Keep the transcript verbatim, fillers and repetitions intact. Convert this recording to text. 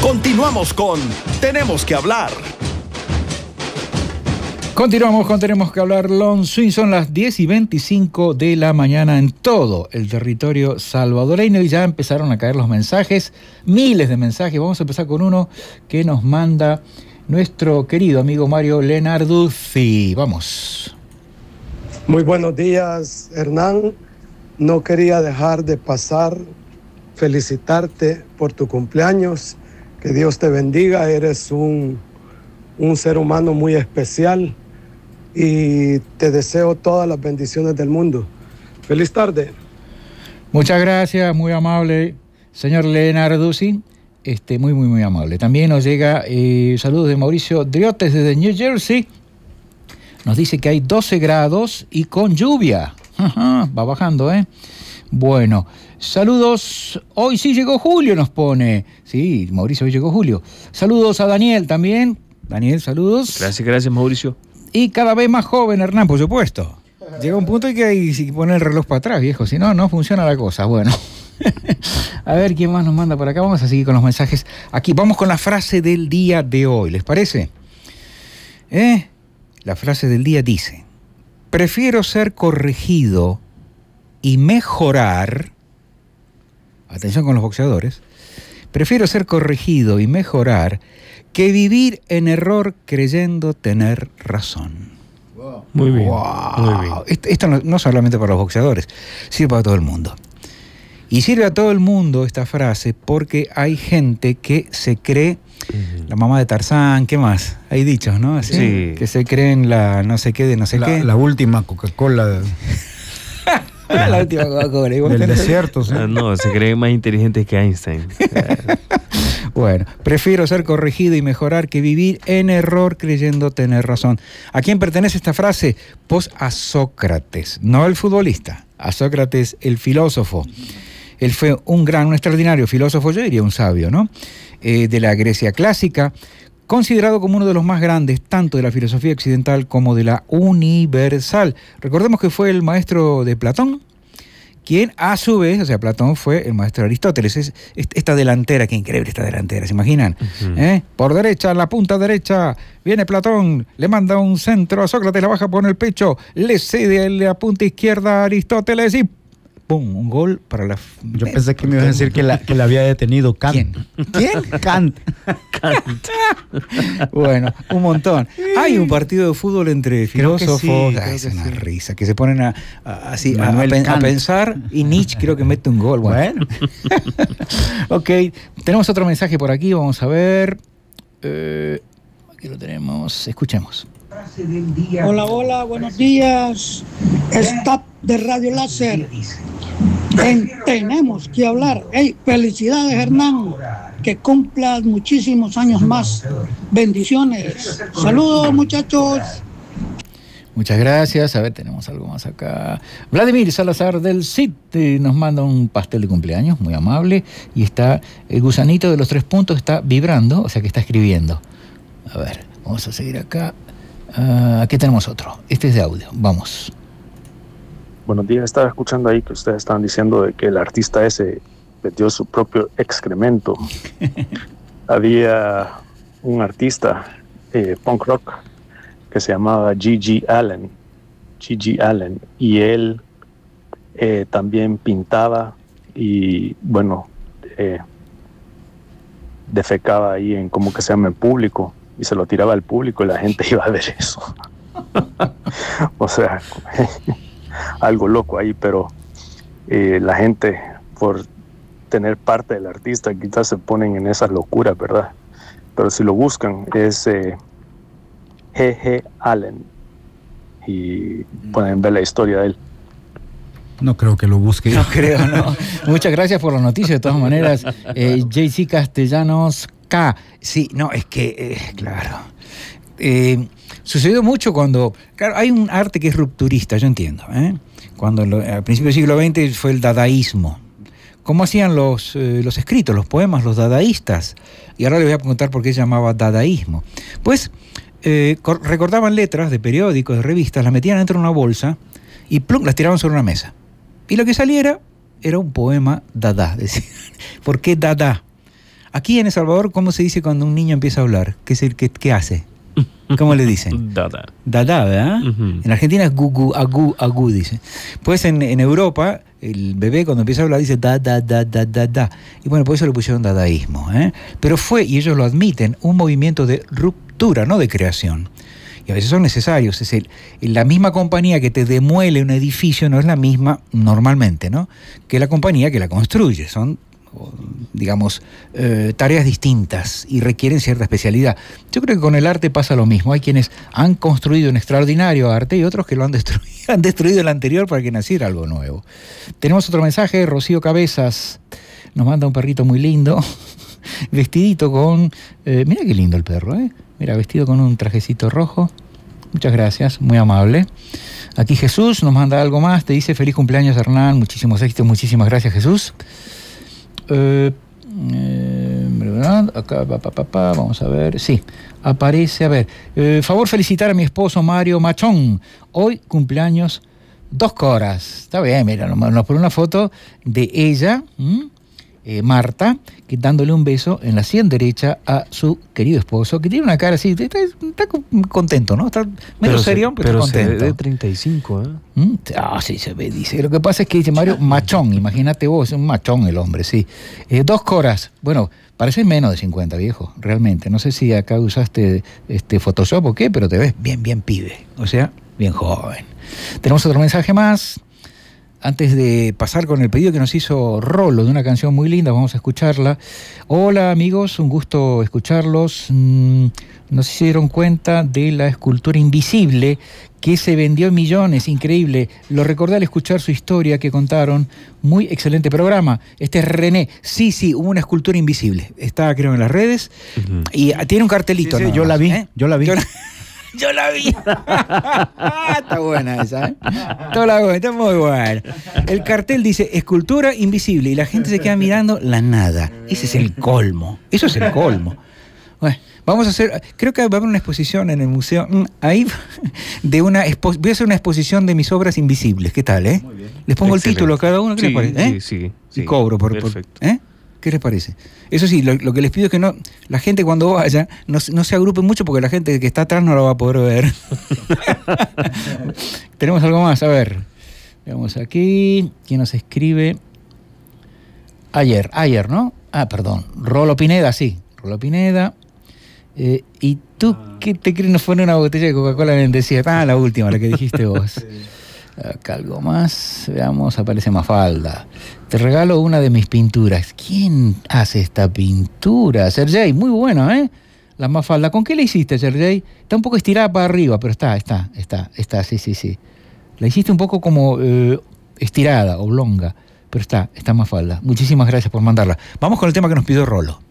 Continuamos con Tenemos que hablar. Continuamos con Tenemos que hablar. Long Swing, son las diez y veinticinco de la mañana en todo el territorio salvadoreño y ya empezaron a caer los mensajes, miles de mensajes. Vamos a empezar con uno que nos manda nuestro querido amigo Mario Lenarduzzi. Vamos. Muy buenos días, Hernán. No quería dejar de pasar, felicitarte por tu cumpleaños. Que Dios te bendiga. Eres un, un ser humano muy especial y te deseo todas las bendiciones del mundo. Feliz tarde. Muchas gracias, muy amable, señor Lenarduzzi. Este, muy, muy, muy amable. También nos llega eh, saludos de Mauricio Driotes desde New Jersey. Nos dice que hay doce grados y con lluvia. Ajá, va bajando, ¿eh? Bueno, saludos. Hoy sí llegó Julio, nos pone. Sí, Mauricio, hoy llegó Julio. Saludos a Daniel también. Daniel, saludos. Gracias, gracias, Mauricio. Y cada vez más joven, Hernán, por supuesto. Llega un punto en que hay que poner el reloj para atrás, viejo. Si no, no funciona la cosa. Bueno. A ver, ¿quién más nos manda por acá? Vamos a seguir con los mensajes. Aquí, vamos con la frase del día de hoy. ¿Les parece? ¿Eh? La frase del día dice: prefiero ser corregido y mejorar. Atención con los boxeadores. Prefiero ser corregido y mejorar que vivir en error creyendo tener razón. Wow. Muy bien. Wow. Muy bien. Esto, esto no, no solamente para los boxeadores, sirve para todo el mundo. Y sirve a todo el mundo esta frase porque hay gente que se cree, uh-huh. la mamá de Tarzán, ¿qué más? Hay dichos, ¿no? Así, sí. Que se creen la no sé qué de no sé la, qué. La última Coca-Cola. La última Coca-Cola. Del desierto, ¿sí? No, no, se creen más inteligentes que Einstein. Bueno, prefiero ser corregido y mejorar que vivir en error creyendo tener razón. ¿A quién pertenece esta frase? Pues a Sócrates, no el futbolista, a Sócrates el filósofo. Él fue un gran, un extraordinario filósofo, yo diría un sabio, ¿no? Eh, de la Grecia clásica, considerado como uno de los más grandes, tanto de la filosofía occidental como de la universal. Recordemos que fue el maestro de Platón, quien a su vez, o sea, Platón fue el maestro de Aristóteles. Es, es, esta delantera, qué increíble esta delantera, ¿se imaginan? Uh-huh. ¿Eh? Por derecha, la punta derecha, viene Platón, le manda un centro a Sócrates, la baja por el pecho, le cede la punta izquierda a Aristóteles y ¡pum! Un gol para la... Yo pensé que me ibas a decir que la, que la había detenido Kant. ¿Quién? ¿Quién? Kant. Kant. Bueno, un montón. Hay un partido de fútbol entre filósofos. Sí, Ay, es una sí. risa, que se ponen a, a, así, a, a, Kant. a pensar y Nietzsche creo que mete un gol. Bueno. Ok, tenemos otro mensaje por aquí, vamos a ver. Eh, aquí lo tenemos, escuchemos. Hola, hola, buenos días. Staff de Radio Láser. En Tenemos que hablar. Hey, felicidades, Hernán. Que cumplas muchísimos años más. Bendiciones. Saludos, muchachos. Muchas gracias. A ver, tenemos algo más acá. Vladimir Salazar del C I T nos manda un pastel de cumpleaños, muy amable. Y está, el gusanito de los tres puntos está vibrando, o sea que está escribiendo. A ver, vamos a seguir acá. Uh, aquí tenemos otro. Este es de audio. Vamos. Buenos días. Estaba escuchando ahí que ustedes estaban diciendo de que el artista ese metió su propio excremento. Había un artista eh, punk rock que se llamaba G G Allen. G G Allen. Y él eh, también pintaba y, bueno, eh, defecaba ahí en, como que se llama, en público. Y se lo tiraba al público y la gente iba a ver eso. O sea, algo loco ahí, pero eh, la gente, por tener parte del artista, quizás se ponen en esas locuras, ¿verdad? Pero si lo buscan, es eh, G G Allen. Y pueden ver la historia de él. No creo que lo busque. No creo, no. Muchas gracias por la noticia, de todas maneras. Eh, J C Castellanos K. Sí, no, es que, eh, claro. Eh, sucedió mucho cuando... Claro, hay un arte que es rupturista, yo entiendo. ¿eh? Cuando lo, al principio del siglo veinte fue el dadaísmo. ¿Cómo hacían los, eh, los escritos, los poemas, los dadaístas? Y ahora les voy a preguntar por qué se llamaba dadaísmo. Pues eh, recordaban letras de periódicos, de revistas, las metían dentro de una bolsa y plum, las tiraban sobre una mesa. Y lo que saliera era un poema dada. Decían. ¿Por qué dada? Aquí en El Salvador, ¿cómo se dice cuando un niño empieza a hablar? ¿Qué, es el, qué, qué hace? ¿Cómo le dicen? Dada. Dada, ¿verdad? Ujú. En Argentina es gugu, agu, agu, dice. Pues en, en Europa, el bebé cuando empieza a hablar dice da, da, da, da, da, da. Y bueno, por eso le pusieron dadaísmo, ¿eh? Pero fue, y ellos lo admiten, un movimiento de ruptura, no de creación. Y a veces son necesarios. Es el, la misma compañía que te demuele un edificio no es la misma normalmente, ¿no? Que la compañía que la construye. Son, digamos, eh, tareas distintas y requieren cierta especialidad. Yo creo que con el arte pasa lo mismo. Hay quienes han construido un extraordinario arte y otros que lo han destruido, han destruido el anterior para que naciera algo nuevo. Tenemos otro mensaje. Rocío Cabezas nos manda un perrito muy lindo, vestidito con... Eh, mira qué lindo el perro, ¿eh? Mira, vestido con un trajecito rojo. Muchas gracias, muy amable. Aquí Jesús nos manda algo más. Te dice feliz cumpleaños, Hernán. Muchísimos éxitos, muchísimas gracias, Jesús. Eh, eh, ¿verdad? Acá, pa, pa, pa, pa, vamos a ver. Sí, aparece, a ver. Eh, favor felicitar a mi esposo Mario Machón. Hoy cumpleaños dos coras. Está bien, mira, nos, nos pone una foto de ella, ¿m? Eh, Marta, que dándole un beso en la sien derecha a su querido esposo, que tiene una cara así, está, está contento, ¿no? Está medio Pero serio, se, pero, pero contento. se ve de treinta y cinco, ¿eh? ¿Mm? Ah, sí, se ve, dice. Lo que pasa es que dice Mario, machón, imagínate vos, es un machón el hombre, sí. Eh, dos coras, bueno, parece menos de cincuenta, viejo, realmente. No sé si acá usaste este Photoshop o qué, pero te ves bien, bien pibe, o sea, bien joven. Tenemos otro mensaje más. Antes de pasar con el pedido que nos hizo Rolo de una canción muy linda, vamos a escucharla. Hola amigos, un gusto escucharlos. Mm, no sé si se dieron cuenta de la escultura invisible que se vendió en millones, increíble. Lo recordé al escuchar su historia que contaron. Muy excelente programa. Este es René. Sí, sí, hubo una escultura invisible. Está creo en las redes. Uh-huh. Y tiene un cartelito. Sí, sí, no, yo no, la vi, ¿eh? yo la vi. Yo la... Yo la vi. Está buena esa, ¿eh? Está, la, está muy buena. El cartel dice escultura invisible y la gente se queda mirando la nada. Ese es el colmo. Eso es el colmo. Bueno, vamos a hacer, creo que va a haber una exposición en el museo. Ahí de una expo, voy a hacer una exposición de mis obras invisibles. ¿Qué tal, eh? Les pongo Excelente. El título a cada uno. ¿Qué sí, les parece? ¿Eh? Sí, sí, sí. Y cobro por, por ¿eh? ¿Qué les parece? Eso sí, lo, lo que les pido es que no, la gente cuando vaya no, no se agrupe mucho porque la gente que está atrás no lo va a poder ver. Tenemos algo más, a ver. Veamos aquí. ¿Quién nos escribe? Ayer, ayer, ¿no? Ah, perdón. Rolo Pineda, sí. Rolo Pineda. Eh, ¿Y tú qué te crees? Nos pone una botella de Coca-Cola bendecida. Ah, la última, la que dijiste vos. Acá algo más, veamos, aparece Mafalda. Te regalo una de mis pinturas. ¿Quién hace esta pintura? Sergey, muy buena, ¿eh? La Mafalda. ¿Con qué la hiciste, Sergey? Está un poco estirada para arriba, pero está, está, está, está, sí, sí, sí. La hiciste un poco como eh, estirada, oblonga, pero está, está Mafalda. Muchísimas gracias por mandarla. Vamos con el tema que nos pidió Rolo.